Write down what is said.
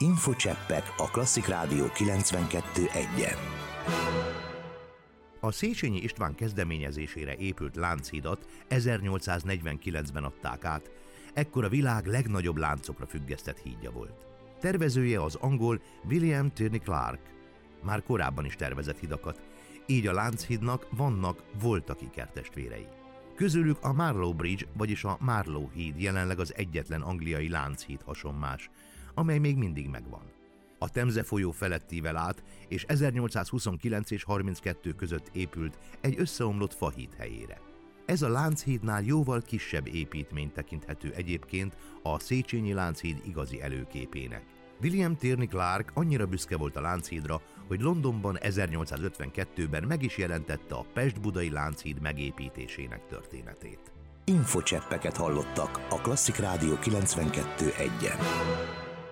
Infocseppek a Klasszik Rádió 92.1-en. A Széchenyi István kezdeményezésére épült Lánchídat 1849-ben adták át, ekkor a világ legnagyobb láncokra függesztett hídja volt. Tervezője az angol William Tierney Clark. Már korábban is tervezett hidakat, így a Lánchídnak voltak ikertestvérei. Közülük a Marlow Bridge, vagyis a Marlow híd jelenleg az egyetlen angliai Lánchíd hasonmás, amely még mindig megvan. A Temze folyó felett ível át, és 1829 és 32 között épült egy összeomlott fahíd helyére. Ez a Lánchídnál jóval kisebb építmény tekinthető egyébként a Széchenyi Lánchíd igazi előképének. William Tierney Clark annyira büszke volt a Lánchídra, hogy Londonban 1852-ben meg is jelentette a Pest-Budai Lánchíd megépítésének történetét. Infocseppeket hallottak a Klasszik Rádió 92.1-en.